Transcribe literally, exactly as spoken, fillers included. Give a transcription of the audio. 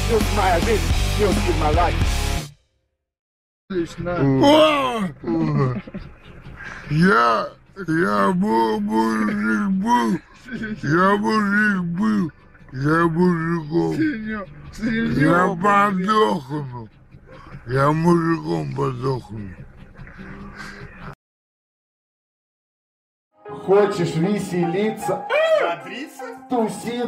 Just my this, just in my life. Я, я был мужик был, я мужик был, я мужиком, я подохну, я мужиком подохну. Хочешь веселиться? Бодриться? Тусить?